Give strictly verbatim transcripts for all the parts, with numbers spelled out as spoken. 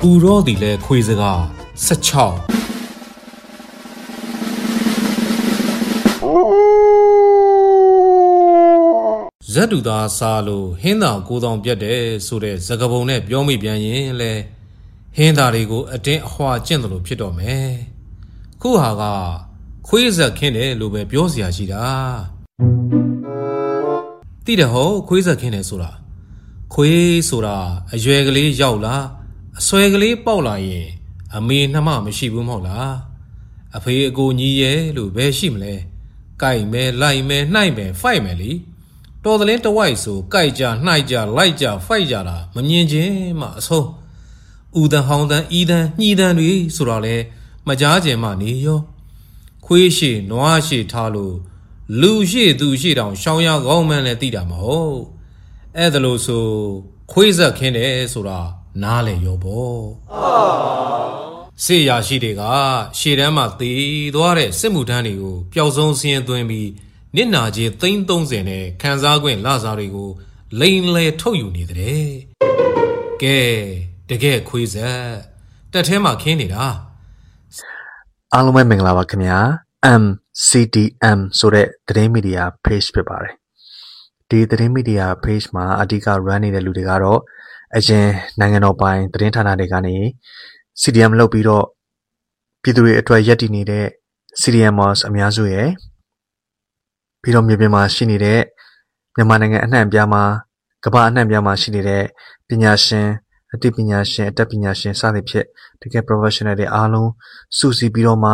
ဥရောသည်လည်းခွေစကား၁၆ဇက်တူသားစားလို့ဟင်းသာကိုတောင်ပြတ်တယ်ဆိုတဲ့စကားပုံနဲ့ပြောမိပြန်ရင်လဲဟင်းသားတွေကိုအတင်းအဟွာကျင့်တယ်လို့ဖြစ်တော့မယ်ခုဟာကခွေးဇက်ခင်းတယ်လို့ပဲပြောစရာရှိတာတိတယ်ဟောခွေးဇက်ခင်းတယ်ဆိုတာခွေးဆိုတာအရွယ်ကလေးရောက်လာအဆွဲကလေးပေါက်လာရင်အမေနှမမရှိဘူးမဟုတ်လားအဖေအကိုညီရဲ့လို့ဘယ်ရှိမလဲကြိုက်မယ်လိုက်မယ်နှိုက်မယ်ဖိုက်မယ်လीတော်တယ်တဝိုက်ဆိုကြိုက်ကြနှိုက်ကြလိုက်ကြဖိုက်ကြတာမမြင်ချင်းမှအဆုံးဦးတန်ဟောင်းတန်ဤတန်ညှီတန်တွေဆိုတာလဲမကြားကျင်မှနေရောခွေးရှိနွားရှိထားလို့လူရှိသူရှိတောင်ရှောင်းရကောင်းမှန်းလဲသိတာမဟုတ်အဲ့ဒါလို့ဆိုခွေးဇက်ခင်းတယ်ဆိုတာနားလေရောပေါ့စေရရှိတွေကရှေ့တန်းမှာတည်သွားတဲ့စစ်မှုထမ်းတွေကိုပျောက်ဆုံးစင်းသွင်းပြီးနစ်နာကြီးသိန်းသုံးဆယ်နဲ့ခန်းစားခွင့်လစားတွေကိုလိန်လဲထုတ်ယူနေတဲ့ကဲတကယ်ခွေးဇက်တက်ထဲမှာခင်းနေတာအားလုံးပဲမင်္ဂလာပါခင်ဗျာ M C D M ဆိုတဲ့သတင်းမီဒီယာ page ဖြစ်ပါတယ်ဒီသတင်းမီဒီယာ page မှာအဓိက run နေတဲ့လူတွေကတော့အရင်နိုင်ငံတော်ပိုင်သတင်းဌာနတွေကနေ C D M လုပ်ပြီးတော့ပြည်သူတွေအတွက်ရည်တည်နေတဲ့ C D Mers အများစုရဲ့ပြီးတော့မြေပြင်မှာရှိနေတဲ့မြန်မာနိုင်ငံအနှံ့အပြားမှာကမ္ဘာအနှံ့အပြားမှာရှိနေတဲ့ပညာရှင်အသိပညာရှင်အတတ်ပညာရှင်စသဖြင့်တကယ် professional တွေအားလုံးစုစည်းပြီးတော့မှ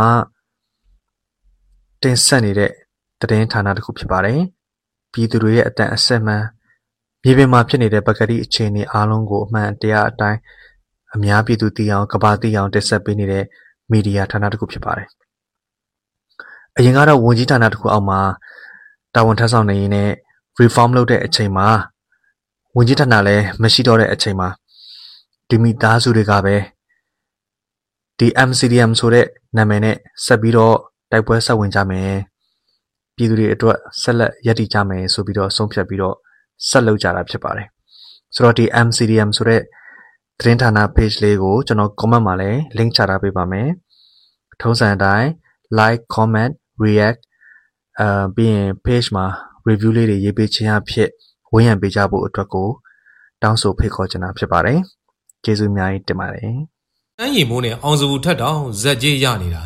တင်ဆက်နေတဲ့သတင်းဌာနတစ်ခုဖြစ်ပါတယ်ပြည်သူတွေရဲ့အတန်အဆက်မှန်မြေပြင်မှာဖြစ်နေတဲ့ပကတိအခြေအနေအားလုံးကိုအမှန်တရားအတိုင်းအများပြည်သူသိအောင်ကမ္ဘာသိအောင်တင်ဆက်ပေးနေတဲ့မီဒီယာဌာနတစ်ခုဖြစ်ပါတယ်အရင်ကတော့ဝန်ကြီးဌာနတစ်ခုအောက်မှာတာဝန်ထမ်းဆောင်နေရင်းနဲ့ reform လုပ်တဲ့အချိန်မှာဝန်ကြီးဌာနလည်းမရှိတော့တဲ့အချိန်မှာဒီမိသားစုတွေကပဲဒီ M C D M ဆိုတဲ့နာမည်နဲ့ဆက်ပြီးတော့တိုက်ပွဲဆက်ဝင်ကြမယ်ပြည်သူတွေအတွက်ဆက်လက်ရည်တည်ကြမယ်ဆိုပြီးတော့ဆုံးဖြတ်ပြီးတော့ဆက်လုပ်ကြတာဖြစ်ပါတယ်ဆိုတော့ဒီ M C D M ဆိုတဲ့သတင်းဌာန page လေးကိုကျွန်တော် comment မှာလည်း link ချထားပေးပါမယ်ထုံးစံအတိုင်း like comment react အာပြီးရင် page မှာ review လေးတွေရေးပေးခြင်းအဖြစ်ဝန်းရံပေးကြဖို့အတွက်ကိုတောင်းဆိုဖိတ်ခေါ်ချင်တာဖြစ်ပါတယ်ကျေးဇူးအများကြီးတင်ပါတယ်။တန်းရီမိုးနဲ့အောင်စဘူးထက်တောင်ဇက်ကြီးရနေတာ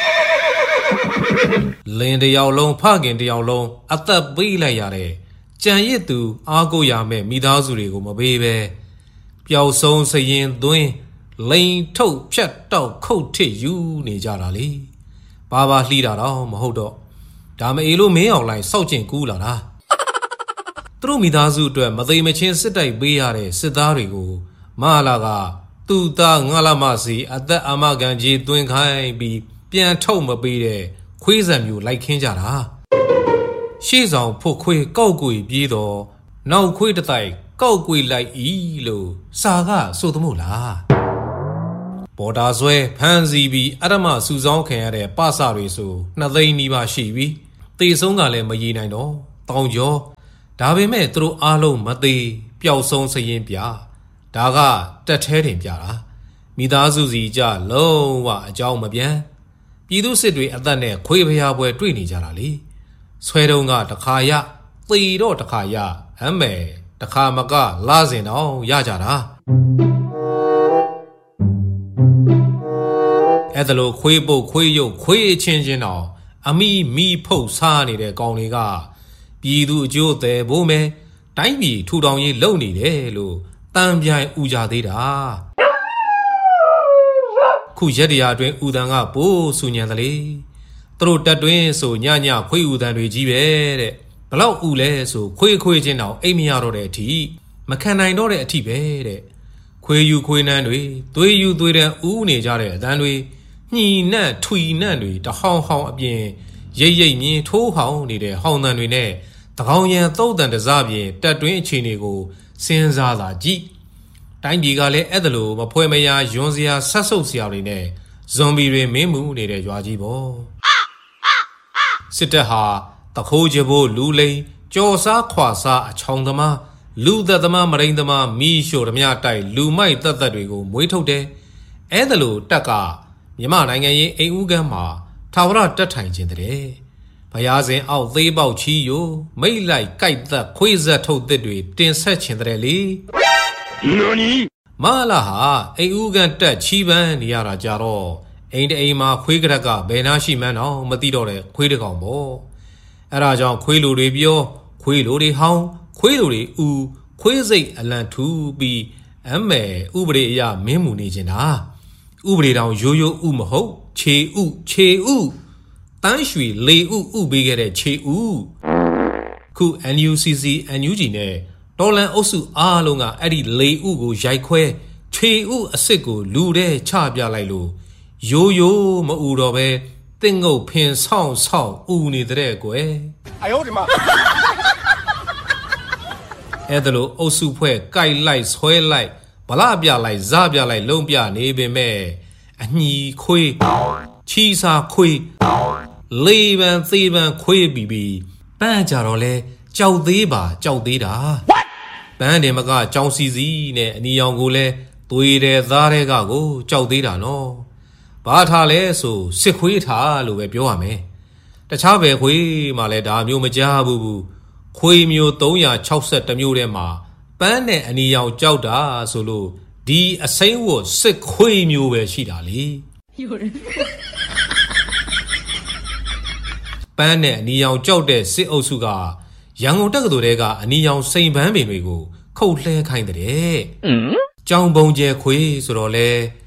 ။လင်းတယောက်လုံးဖခင်တယောက်လုံးအသက်ပေးလိုက်ရတဲ့ကြံရစ်သူအားကိုးရမဲ့မိသားစုတွေကိုမပေးပဲပျောက်ဆုံးစရင်သွင်းလိန်ထုတ်ဖြတ်တောက်ခုတ်ထစ်ယူနေကြတာလေ။ဘာဘာလှီးတာတော့မဟုတ်တော့ဒါမအေလို့မင်းအောင်လိုက်စောက်ကျင်ကူးလာတာ။သူတို့မိသားစုအတွက်မသိမချင်းစစ်တိုက်ပေးရတဲ့စစ်သားတွေကိုမဟာလာကသူ့သားငါလာမစီအသက်အာမခံကြီးသွင်းခိုင်းပြီးပြန်ထုတ်မပေးတဲ့ခွေးစံမျိုးလိုက်ခင်းကြတာရှေ့ဆောင်ဖို့ခွေးကောက်ကွေပြေးတော့နောက်ခွေးတတိုက်ကောက်ကွေလိုက်ဤလို့စာကဆိုသမို့လားပေါ်တာဆွဲဖမ်းစီပြီးအရမစူဆောင်းခံရတဲ့ပစတွေဆိုနှစ်သိန်းနီးပါးရှိပြီးတေဆုံးကလည်းမရေနိုင်တော့တောင်ကျော်ဒါပေမဲ့သူတို့အားလုံးမသေးပျောက်ဆုံးစရင်ပြဒါကတက်ထဲတင်ပြတာမိသားစုစီကြလုံးဝအကြောင်းမပြန်ပြည်သူစစ်တွေအသက်နဲ့ခွေးဖျားပွဲတွေ့နေကြတာလေဆွဲတုံးကတခါရသေတော့တခါရအမဲတခါမကလာစင်တော့ရကြတာအဲ့ဒါလို့ခွေးပုတ်ခွေးရုပ်ခွေးအချင်းချင်းတော့အမိမိဖုတ်စားနေတဲ့ကောင်တွေကပြည်သူအကျိုးတယ်ဖို့မဲတိုင်းပြည်ထူထောင်ရေးလုပ်နေတယ်လို့တန်ပြိုင်ဥကြသေးတာခုရက်တရာအတွင်းဥတန်ကပိုးဆူညံတယ်လေသူတို့တက်တွင်းဆိုညညခွေးဥတန်တွေကြီးပဲတဲ့ဘလောက်ဥလဲဆိုခွေးခွေးချင်းတော့အိမ်မရတော့တဲ့အထိမခံနိုင်တော့တဲ့အထိပဲတဲ့ခွေးယူခွေးနှမ်းတွေသွေးယူသွေးတန်းဥနေကြတဲ့အတန်တွေညှီနှံ့ထွီနှံ့တွေတဟောင်းဟောင်းအပြင်ရိတ်ရိတ်မြင်းထိုးဟောင်းနေတဲ့ဟောင်းတန်တွေနဲ့တကောင်ရံသုတ်တန်တစားပြင်တက်တွင်းအခြေအနေကိုစဉ်းစားသာကြည့်တိုင်းပြည်ကလည်းအဲ့ဒါလိုမဖွဲမရယွန်းစရာဆက်ဆုပ်စရာတွေနဲ့ဇွန်ဘီတွေမင်းမှုနေတဲ့ရွာကြီးပေါ့စစ်တပ်ဟာတခိုးကြဖို့လူလိန်ကြော်စားခွာစားအချောင်သမားလူသက်သမားမရိန်သမားမီးရှို့ဓမြတိုက်လူမိုက်သက်သက်တွေကိုမွေးထုတ်တယ်အဲဒါလို့တက်ကမြန်မာနိုင်ငံရဲ့အိမ်ဦးကမ်းမှာထာဝရတက်ထိုင်ခြင်းတဲ့ဘုရားစဉ်အောက်သေးပေါက်ချီယိုမိတ်လိုက်ကြိုက်သက်ခွေးဆက်ထုတ်သစ်တွေတင်ဆက်ခြင်းတဲ့လေနော်နီမလာဟာအိမ်ဦးကမ်းတက်ချီပန်းနေရတာကြတော့အိမ်တအိမ်မှာခွေးကရက်ကဘယ်နာရှိမှန်းတော့မသိတော့တဲ့ခွေးတကောင်ပေါ့အဲဒါကြောင့်ခွေးလိုတွေပြောခွေးလိုတွေဟောင်းခွေးလိုတွေဥခွေးစိတ်အလံထူပြီးအမဲဥပဒေအရမင်းမူနေခြင်းတာဥပဒေတောင်ရိုးရိုးဥမဟုတ်ခြေဥခြေဥတန်းရွှေလေဥဥပေးခဲ့တဲ့ခြေဥခု N U C C N U G နဲ့တော်လန်အုပ်စုအားလုံးကအဲ့ဒီလေဥကိုရိုက်ခွဲခြေဥအစ်စ်ကိုလူတဲ့ချပြလိုက်လို့ရိုးရိုးမဥတော့ပဲတင်းငုတ်ဖင်ဆောင်ဆောင်ဥနေတဲ့ကွယ်အယောဒီမှာအဲ့ဒါလို့အုပ်စုဖွဲ့ကြိုက်လိုက်ဆွဲလိုက်ဗလာပြလိုက်ဇပြလိုက်လုံးပြနေပင်မဲ့အညီခွေးချီစာခွေးလေးပန်သေးပန်ခွေးပြီးပြီးပန်းကြတော့လဲကြောက်သေးပါကြောက်သေးတာပန်းတယ်မကကြောင်စီစီနဲ့အနီရောင်ကိုလဲသွေးတယ်သားတဲ့ကကိုကြောက်သေးတာနော်ဘာထားလဲဆိုစစ်ခွေးထားလို့ပဲပြောရမယ်တခြားဘယ်ခွေးမှလည်းဒါမျိုးမကြားဘူးဘူးခွေးမျိုးသုံးရာခြောက်ဆယ်မျိုးထဲမှာပန်းနဲ့အနီရောင်ကြောက်တာဆိုလို့ဒီအစိမ်းဝတ်စစ်ခွေးမျိုးပဲရှိတာလေပန်းနဲ့အနီရောင်ကြောက်တဲ့စစ်အုပ်စုကရန်ကုန်တက္ကသိုလ်တဲကအနီရောင်စိန်ပန်းပင်တွေကိုခုတ်လှဲခိုင်းတဲ့ကြောင်ပုံကျဲခွေးဆိုတော့လေ